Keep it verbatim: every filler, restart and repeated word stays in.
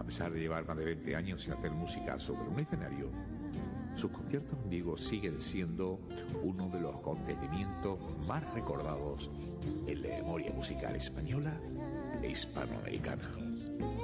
pesar de llevar más de veinte años sin hacer música sobre un escenario, sus conciertos en vivo siguen siendo uno de los acontecimientos más recordados en la memoria musical española e hispanoamericana.